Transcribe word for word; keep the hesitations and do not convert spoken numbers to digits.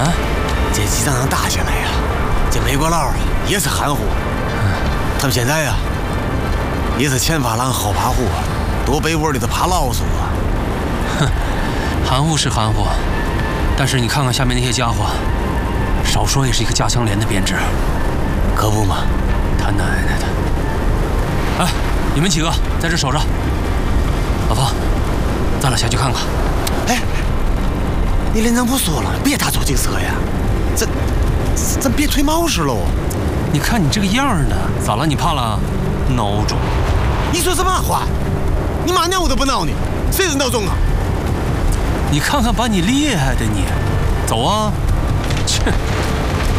啊， 这几仗仗打下来呀，这美国佬啊也是含糊，他们现在呀也是前怕狼后怕虎，躲被窝里头怕老鼠啊。 哼，含糊是含糊，但是你看看下面那些家伙，少说也是一个加强连的编制。 可不嘛， 他奶奶的！哎，你们几个在这守着。老方，咱俩下去看看。 哎，你连长不说了，别打出这个车呀，这咱别推冒失喽。 你看你这个样儿的，咋了？你怕了？孬种！ 你说什么话？你妈娘我都不闹你，谁是孬种啊？ 你看看把你厉害的你，走啊！切。